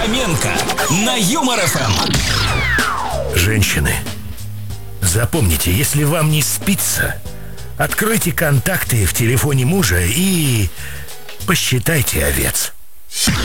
Фоменко на Юмор ФМ. Женщины, запомните, если вам не спится, откройте контакты в телефоне мужа и посчитайте овец.